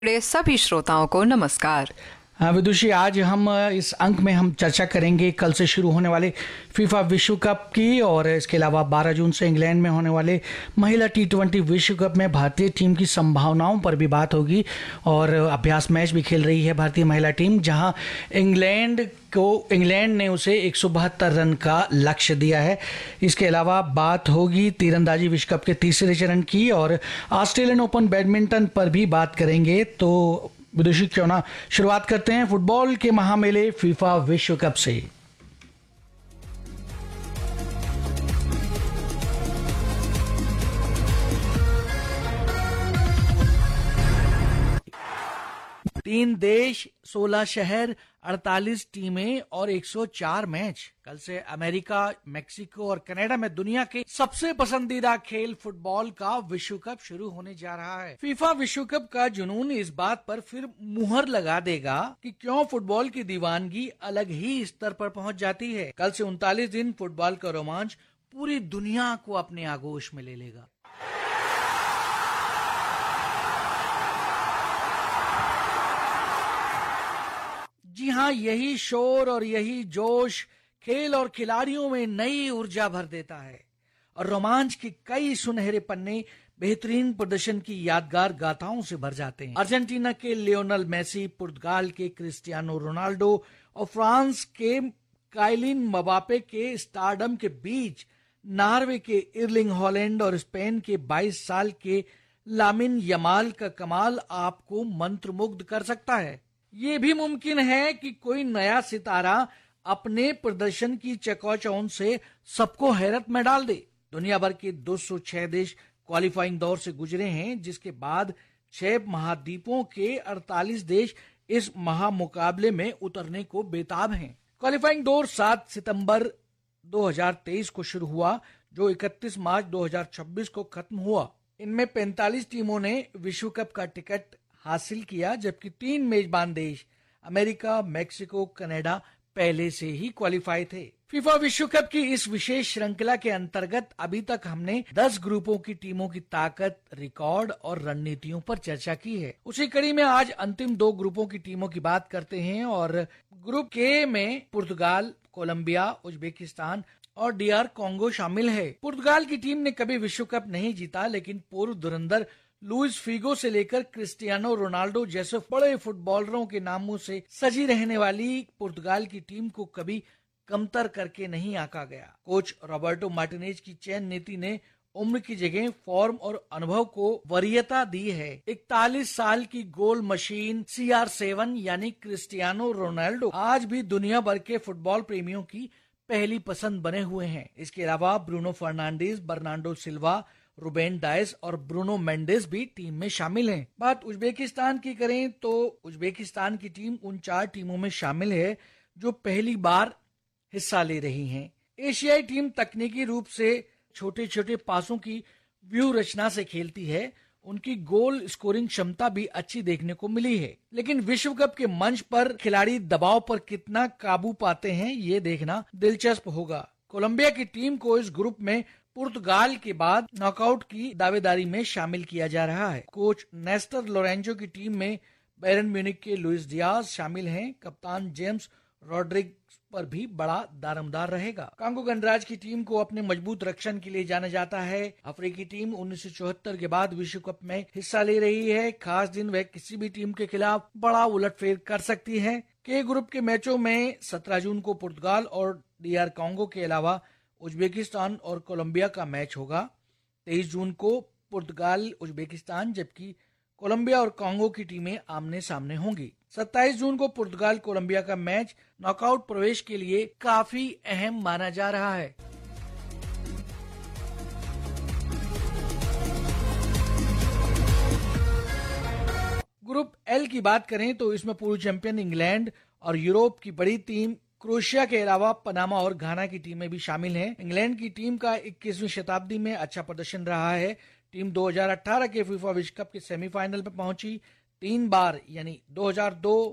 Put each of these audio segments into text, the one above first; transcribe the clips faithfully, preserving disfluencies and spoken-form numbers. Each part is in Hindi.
मेरे सभी श्रोताओं को नमस्कार। हाँ विदुषी, आज हम इस अंक में हम चर्चा करेंगे कल से शुरू होने वाले फीफा विश्व कप की, और इसके अलावा बारह जून से इंग्लैंड में होने वाले महिला टी ट्वेंटी विश्व कप में भारतीय टीम की संभावनाओं पर भी बात होगी। और अभ्यास मैच भी खेल रही है भारतीय महिला टीम, जहां इंग्लैंड को इंग्लैंड ने उसे एक सौ बहत्तर रन का लक्ष्य दिया है। इसके अलावा बात होगी तीरंदाजी विश्व कप के तीसरे चरण की, और ऑस्ट्रेलियन ओपन बैडमिंटन पर भी बात करेंगे। तो विदुषी, क्यों ना शुरुआत करते हैं फुटबॉल के महामेले फीफा विश्व कप से। तीन देश, सोलह शहर, अड़तालीस टीमें और एक सौ चार मैच। कल से अमेरिका, मेक्सिको और कनाडा में दुनिया के सबसे पसंदीदा खेल फुटबॉल का विश्व कप शुरू होने जा रहा है। फीफा विश्व कप का जुनून इस बात पर फिर मुहर लगा देगा कि क्यों फुटबॉल की दीवानगी अलग ही स्तर पर पहुंच जाती है। कल से उनतालीस दिन फुटबॉल का रोमांच पूरी दुनिया को अपने आगोश में ले लेगा। जी हाँ, यही शोर और यही जोश खेल और खिलाड़ियों में नई ऊर्जा भर देता है, और रोमांच के कई सुनहरे पन्ने बेहतरीन प्रदर्शन की यादगार गाथाओं से भर जाते हैं। अर्जेंटीना के लियोनेल मेसी, पुर्तगाल के क्रिस्टियानो रोनाल्डो और फ्रांस के काइलिन मबापे के स्टारडम के बीच नॉर्वे के इर्लिंग हॉलैंड और स्पेन के बाईस साल के लामिन यमाल का कमाल आपको मंत्रमुग्ध कर सकता है। ये भी मुमकिन है कि कोई नया सितारा अपने प्रदर्शन की चकाचौंध से सबको हैरत में डाल दे। दुनिया भर के दो सौ छह देश क्वालिफाइंग दौर से गुजरे हैं, जिसके बाद छह महाद्वीपों के अड़तालीस देश इस महामुकाबले में उतरने को बेताब हैं। क्वालिफाइंग दौर सात सितंबर दो हज़ार तेईस को शुरू हुआ, जो इकतीस मार्च दो हज़ार छब्बीस को खत्म हुआ। इनमें पैंतालीस टीमों ने विश्व कप का टिकट हासिल किया, जबकि तीन मेजबान देश अमेरिका, मेक्सिको, कनाडा पहले से ही क्वालिफाई थे। फीफा विश्व कप की इस विशेष श्रृंखला के अंतर्गत अभी तक हमने दस ग्रुपों की टीमों की ताकत, रिकॉर्ड और रणनीतियों पर चर्चा की है। उसी कड़ी में आज अंतिम दो ग्रुपों की टीमों की बात करते हैं, और ग्रुप के में पुर्तगाल, कोलंबिया, उज्बेकिस्तान और डीआर कॉन्गो शामिल है। पुर्तगाल की टीम ने कभी विश्व कप नहीं जीता, लेकिन पूर्व धुरंधर लुइस फिगो से लेकर क्रिस्टियानो रोनाल्डो जैसे बड़े फुटबॉलरों के नामों से सजी रहने वाली पुर्तगाल की टीम को कभी कमतर करके नहीं आंका गया। कोच रॉबर्टो मार्टिनेज की चयन नीति ने उम्र की जगह फॉर्म और अनुभव को वरीयता दी है। इकतालीस साल की गोल मशीन सी आर सेवन यानी क्रिस्टियानो रोनाल्डो आज भी दुनिया भर के फुटबॉल प्रेमियों की पहली पसंद बने हुए हैं। इसके अलावा Bruno Fernandes, Bernardo Silva, Ruben DISE और ब्रूनो मेंडेस भी टीम में शामिल हैं। बात उज्बेकिस्तान की करें तो उज्बेकिस्तान की टीम उन चार टीमों में शामिल है जो पहली बार हिस्सा ले रही हैं। एशियाई टीम तकनीकी रूप से छोटे छोटे पासों की व्यूह रचना से खेलती है। उनकी गोल स्कोरिंग क्षमता भी अच्छी देखने को मिली है, लेकिन विश्व कप के मंच पर खिलाड़ी दबाव पर कितना काबू पाते हैं, ये देखना दिलचस्प होगा। कोलंबिया की टीम को इस ग्रुप में पुर्तगाल के बाद नॉकआउट की दावेदारी में शामिल किया जा रहा है। कोच नेस्टर लोरेंजो की टीम में बैरन म्यूनिख के लुइस डियाज शामिल हैं। कप्तान जेम्स रॉड्रिग्स पर भी बड़ा दारोमदार रहेगा। कांगो गणराज्य की टीम को अपने मजबूत रक्षण के लिए जाना जाता है। अफ्रीकी टीम उन्नीस सौ चौहत्तर के बाद विश्व कप में हिस्सा ले रही है। खास दिन वह किसी भी टीम के खिलाफ बड़ा उलटफेर कर सकती है। के ग्रुप के मैचों में सत्रह जून को पुर्तगाल और डीआर कॉन्गो के अलावा उज्बेकिस्तान और कोलंबिया का मैच होगा। तेईस जून को पुर्तगाल, उज्बेकिस्तान, जबकि कोलंबिया और कॉन्गो की टीमें आमने सामने होंगी। सत्ताईस जून को पुर्तगाल कोलंबिया का मैच नॉकआउट प्रवेश के लिए काफी अहम माना जा रहा है। ग्रुप एल की बात करें तो इसमें पूर्व चैंपियन इंग्लैंड और यूरोप की बड़ी टीम क्रोएशिया के अलावा पनामा और घाना की टीमें भी शामिल हैं। इंग्लैंड की टीम का इक्कीसवीं शताब्दी में अच्छा प्रदर्शन रहा है। टीम दो हज़ार अठारह के फीफा विश्व कप के सेमीफाइनल में पहुंची। तीन बार यानी दो हज़ार दो,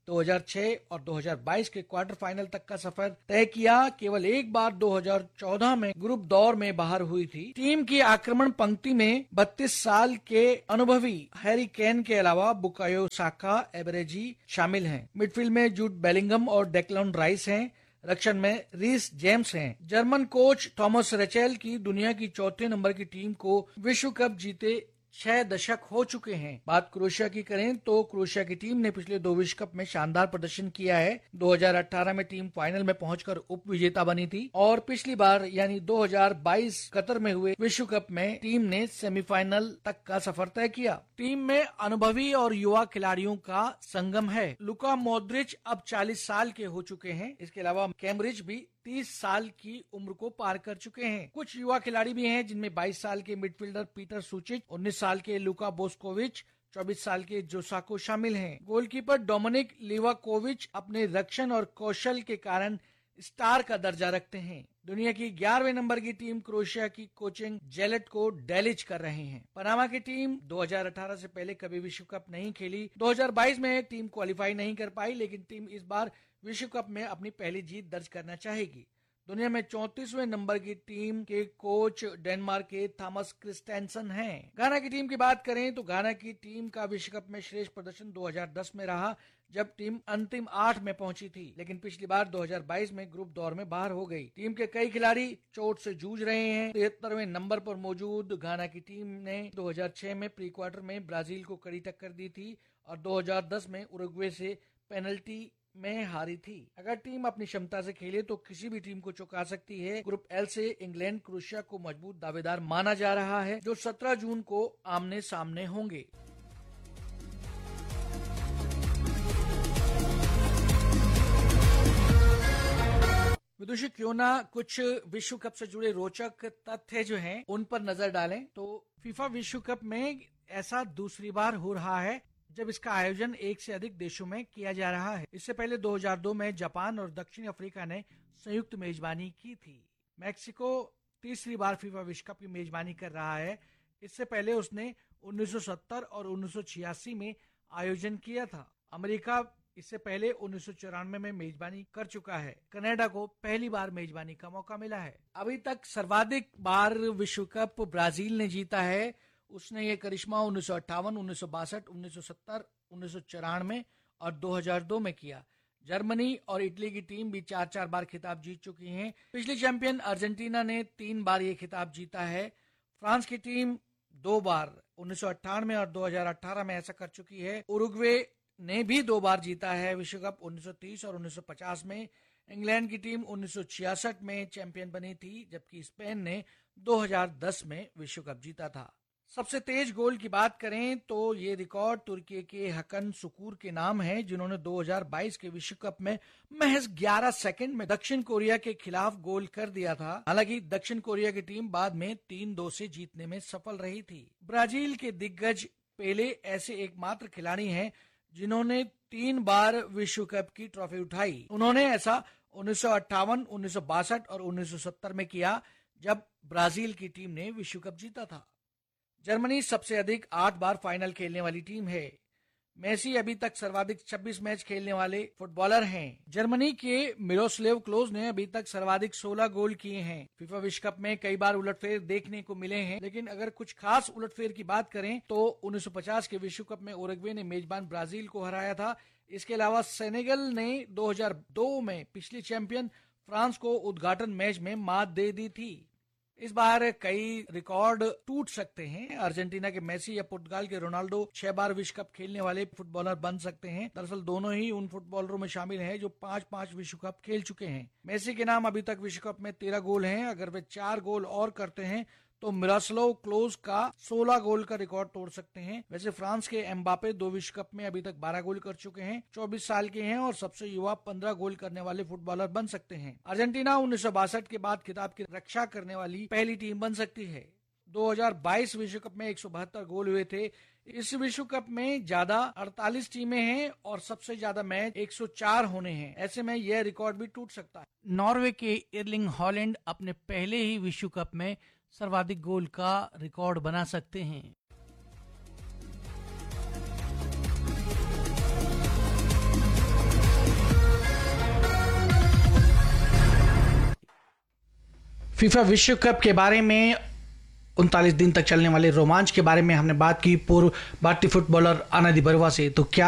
दो हज़ार छह और दो हज़ार बाईस के क्वार्टर फाइनल तक का सफर तय किया। केवल एक बार दो हज़ार चौदह में ग्रुप दौर में बाहर हुई थी। टीम की आक्रमण पंक्ति में बत्तीस साल के अनुभवी हैरी केन के अलावा बुकायो साका, एबरेजी शामिल हैं। मिडफील्ड में जूड बेलिंगम और डेक्लन राइस हैं। रक्षण में रीस जेम्स हैं। जर्मन कोच थॉमस रेचेल की दुनिया की चौथे नंबर की टीम को विश्व कप जीते छह दशक हो चुके हैं। बात क्रोएशिया की करें तो क्रोएशिया की टीम ने पिछले दो विश्व कप में शानदार प्रदर्शन किया है। दो हज़ार अठारह में टीम फाइनल में पहुंचकर उप विजेता बनी थी और पिछली बार यानी दो हज़ार बाईस कतर में हुए विश्व कप में टीम ने सेमीफाइनल तक का सफर तय किया। टीम में अनुभवी और युवा खिलाड़ियों का संगम है। लुका मॉड्रिच अब चालीस साल के हो चुके हैं। इसके अलावा कैम्ब्रिज भी तीस साल की उम्र को पार कर चुके हैं। कुछ युवा खिलाड़ी भी हैं जिनमें बाईस साल के मिडफील्डर पीटर सुचिच, उन्नीस साल के लुका बोस्कोविच, चौबीस साल के जोसाको शामिल हैं। गोलकीपर डोमिनिक लिवाकोविच अपने रक्षण और कौशल के कारण स्टार का दर्जा रखते हैं। दुनिया की ग्यारहवें नंबर की टीम क्रोएशिया की कोचिंग जेलेट को डेलिज कर रहे हैं। पनामा की टीम दो हज़ार अठारह से पहले कभी विश्व कप नहीं खेली। दो हज़ार बाईस में टीम क्वालिफाई नहीं कर पाई, लेकिन टीम इस बार विश्व कप में अपनी पहली जीत दर्ज करना चाहेगी। दुनिया में चौंतीसवें नंबर की टीम के कोच डेनमार्क के थॉमस क्रिस्टेंसन हैं। घाना की टीम की बात करें तो घाना की टीम का विश्व कप में श्रेष्ठ प्रदर्शन दो हज़ार दस में रहा, जब टीम अंतिम आठ में पहुंची थी, लेकिन पिछली बार दो हज़ार बाईस में ग्रुप दौर में बाहर हो गई। टीम के कई खिलाड़ी चोट से जूझ रहे हैं। तिहत्तरवें नंबर पर मौजूद घाना की टीम ने दो हज़ार छह में प्री क्वार्टर में ब्राजील को कड़ी टक्कर दी थी और दो हज़ार दस में उरुग्वे से पेनल्टी में हारी थी। अगर टीम अपनी क्षमता से खेले तो किसी भी टीम को चौंका सकती है। ग्रुप एल से इंग्लैंड क्रोएशिया को मजबूत दावेदार माना जा रहा है, जो सत्रह जून को आमने सामने होंगे। विदुषी क्यों ना कुछ विश्व कप से जुड़े रोचक तथ्य जो हैं उन पर नजर डालें तो फीफा विश्व कप में ऐसा दूसरी बार हो रहा है जब इसका आयोजन एक से अधिक देशों में किया जा रहा है। इससे पहले दो हज़ार दो में जापान और दक्षिण अफ्रीका ने संयुक्त मेजबानी की थी। मैक्सिको तीसरी बार फीफा विश्व कप की मेजबानी कर रहा है। इससे पहले उसने उन्नीस सौ सत्तर और उन्नीस सौ छियासी में आयोजन किया था। अमेरिका इससे पहले उन्नीस सौ चौरानवे में मेजबानी कर चुका है। कनाडा को पहली बार मेजबानी का मौका मिला है। अभी तक सर्वाधिक बार विश्व कप ब्राजील ने जीता है। उसने ये करिश्मा उन्नीस सौ अट्ठावन, उन्नीस सौ बासठ, उन्नीस सौ सत्तर, उन्नीस सौ चौरानवे और दो हज़ार दो में किया। जर्मनी और इटली की टीम भी चार चार बार खिताब जीत चुकी हैं। पिछली चैंपियन अर्जेंटीना ने तीन बार ये खिताब जीता है। फ्रांस की टीम दो बार उन्नीस सौ अट्ठानवे और दो हज़ार अठारह में ऐसा कर चुकी है। उरुग्वे ने भी दो बार जीता है विश्व कप, उन्नीस सौ तीस और उन्नीस सौ पचास में। इंग्लैंड की टीम उन्नीस सौ छियासठ में चैंपियन बनी थी, जबकि स्पेन ने दो हज़ार दस में विश्व कप जीता था। सबसे तेज गोल की बात करें तो ये रिकॉर्ड तुर्की के हकन सुकूर के नाम है, जिन्होंने दो हज़ार बाईस के विश्व कप में महज ग्यारह सेकंड में दक्षिण कोरिया के खिलाफ गोल कर दिया था। हालांकि दक्षिण कोरिया की टीम बाद में तीन दो से जीतने में सफल रही थी। ब्राजील के दिग्गज पेले ऐसे एकमात्र खिलाड़ी हैं जिन्होंने तीन बार विश्व कप की ट्रॉफी उठाई। उन्होंने ऐसा उन्नीस सौ अट्ठावन, उन्नीस सौ बासठ और उन्नीस सौ सत्तर में किया, जब ब्राजील की टीम ने विश्व कप जीता था। जर्मनी सबसे अधिक आठ बार फाइनल खेलने वाली टीम है। मेसी अभी तक सर्वाधिक छब्बीस मैच खेलने वाले फुटबॉलर हैं। जर्मनी के मिरोस्लेव क्लोज ने अभी तक सर्वाधिक सोलह गोल किए हैं। फीफा विश्व कप में कई बार उलटफेर देखने को मिले हैं, लेकिन अगर कुछ खास उलटफेर की बात करें तो उन्नीस सौ पचास के विश्व कप में उरुग्वे ने मेजबान ब्राजील को हराया था। इसके अलावा सेनेगल ने दो हज़ार दो में पिछली चैंपियन फ्रांस को उद्घाटन मैच में मात दे दी थी। इस बार कई रिकॉर्ड टूट सकते हैं। अर्जेंटीना के मेसी या पुर्तगाल के रोनाल्डो छह बार विश्व कप खेलने वाले फुटबॉलर बन सकते हैं। दरअसल दोनों ही उन फुटबॉलरों में शामिल हैं जो पांच पांच विश्व कप खेल चुके हैं। मेसी के नाम अभी तक विश्व कप में तेरह गोल हैं। अगर वे चार गोल और करते हैं तो मिरोस्लाव क्लोज का सोलह गोल का रिकॉर्ड तोड़ सकते हैं। वैसे फ्रांस के एम्बापे दो विश्व कप में अभी तक बारह गोल कर चुके हैं, चौबीस साल के हैं और सबसे युवा पंद्रह गोल करने वाले फुटबॉलर बन सकते हैं। अर्जेंटीना उन्नीस सौ बासठ के बाद खिताब की रक्षा करने वाली पहली टीम बन सकती है। दो हज़ार बाईस विश्व कप में एक सौ बहत्तर गोल हुए थे। इस विश्व कप में ज्यादा अड़तालीस टीमें हैं और सबसे ज्यादा मैच एक सौ चार होने हैं। ऐसे में यह रिकॉर्ड भी टूट सकता है। नॉर्वे के एर्लिंग हॉलैंड अपने पहले ही विश्व कप में सर्वाधिक गोल का रिकॉर्ड बना सकते हैं। फीफा विश्व कप के बारे में उनतालीस दिन तक चलने वाले रोमांच के बारे में हमने बात की पूर्व भारतीय फुटबॉलर आनंदी बरुआ से। तो क्या